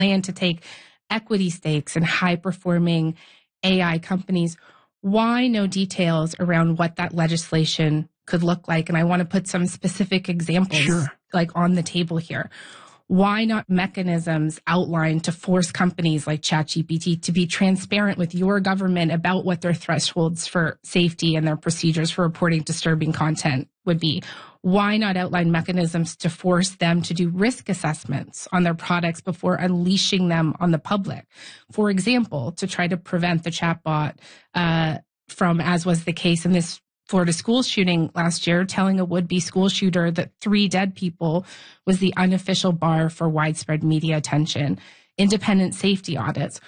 plan to take equity stakes in high-performing AI companies. Why no details around what that legislation could look like? And I want to put some specific examples like on the table here. Why not mechanisms outlined to force companies like ChatGPT to be transparent with your government about what their thresholds for safety and their procedures for reporting disturbing content would be? Why not outline mechanisms to force them to do risk assessments on their products before unleashing them on the public? For example, to try to prevent the chatbot from, as was the case in this Florida school shooting last year, telling a would-be school shooter that 3 dead people was the unofficial bar for widespread media attention. Independent safety audits.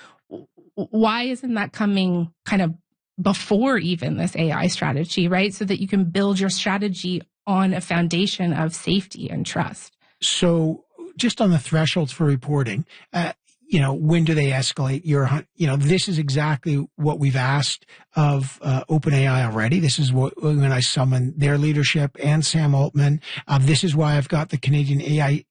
Why isn't that coming kind of before even this AI strategy, right? So that you can build your strategy on a foundation of safety and trust. So just on the thresholds for reporting, when do they escalate? This is exactly what we've asked of OpenAI already. This is when I summoned their leadership and Sam Altman. This is why I've got the Canadian AI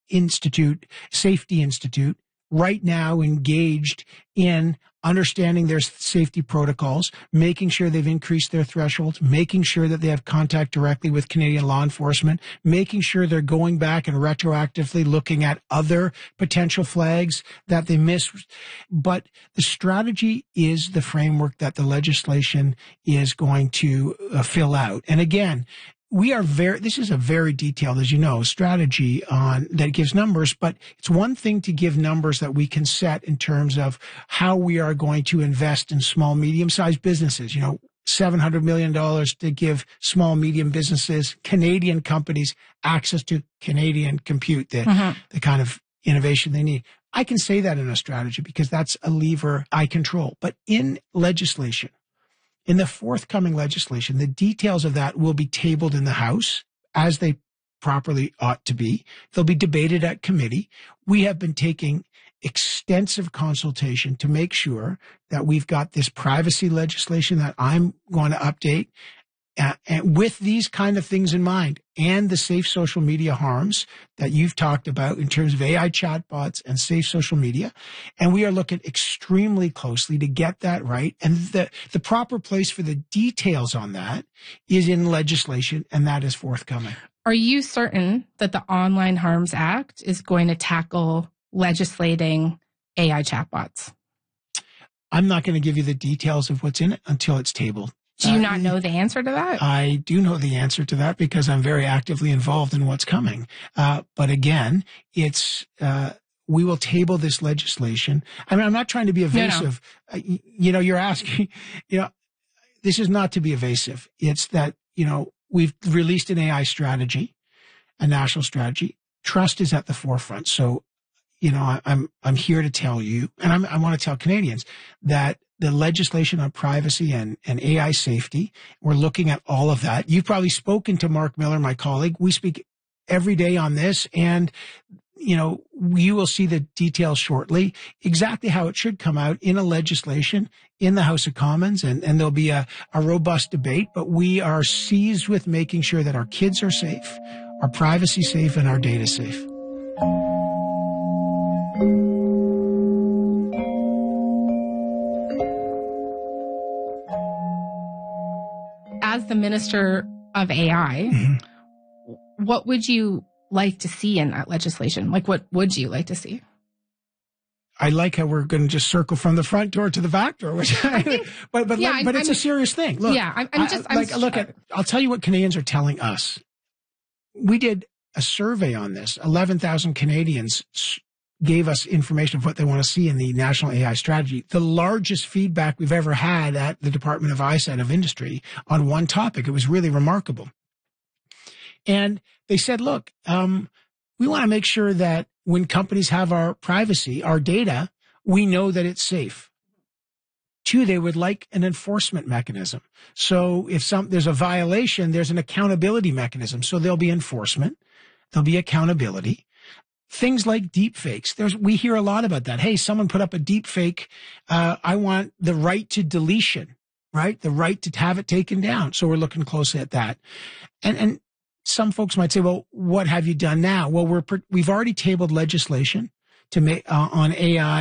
Safety Institute right now engaged in understanding their safety protocols, making sure they've increased their thresholds, making sure that they have contact directly with Canadian law enforcement, making sure they're going back and retroactively looking at other potential flags that they missed. But the strategy is the framework that the legislation is going to fill out. And again, this is a very detailed, as you know, strategy that gives numbers, but it's one thing to give numbers that we can set in terms of how we are going to invest in small, medium-sized businesses, $700 million to give small, medium businesses, Canadian companies, access to Canadian compute, the kind of innovation they need. I can say that in a strategy because that's a lever I control. But in legislation, in the forthcoming legislation, the details of that will be tabled in the House as they properly ought to be. They'll be debated at committee. We have been taking extensive consultation to make sure that we've got this privacy legislation that I'm going to update and with these kind of things in mind and the safe social media harms that you've talked about in terms of AI chatbots and safe social media. And we are looking extremely closely to get that right. And the proper place for the details on that is in legislation, and that is forthcoming. Are you certain that the Online Harms Act is going to tackle legislating AI chatbots? I'm not going to give you the details of what's in it until it's tabled. Do you not know the answer to that? I do know the answer to that because I'm very actively involved in what's coming. But again, we will table this legislation. I mean, I'm not trying to be evasive. No. You're asking, this is not to be evasive. It's that, we've released an AI strategy, a national strategy. Trust is at the forefront. So, I'm here to tell you, and I want to tell Canadians that the legislation on privacy and AI safety, we're looking at all of that. You've probably spoken to Mark Miller, my colleague. We speak every day on this, and, you will see the details shortly, exactly how it should come out in a legislation in the House of Commons, and there'll be a robust debate, but we are seized with making sure that our kids are safe, our privacy safe, and our data safe. As the Minister of AI, what would you like to see in that legislation? Like, what would you like to see? I like how we're going to just circle from the front door to the back door, but it's a serious thing. Look, I'll tell you what Canadians are telling us. We did a survey on this. 11,000 Canadians gave us information of what they want to see in the National AI Strategy. The largest feedback we've ever had at the Department of ISED of Industry on one topic. It was really remarkable. And they said, look, we want to make sure that when companies have our privacy, our data, we know that it's safe. 2, they would like an enforcement mechanism. So if there's a violation, there's an accountability mechanism. So there'll be enforcement. There'll be accountability. Things like deep fakes. We hear a lot about that. Hey, someone put up a deep fake. I want the right to deletion, right? The right to have it taken down. So we're looking closely at that. And some folks might say, well, what have you done now? Well, we've already tabled legislation to make on AI